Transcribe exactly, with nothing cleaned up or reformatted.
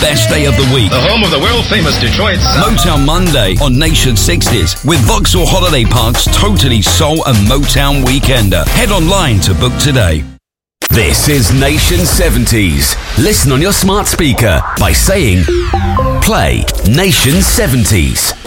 best day of the week. The home of the world-famous Detroit Sound. Motown Monday on Nation sixties with Vauxhall Holiday Park's totally soul and Motown Weekender. Head online to book today. This is Nation seventies. Listen on your smart speaker by saying, play Nation seventies.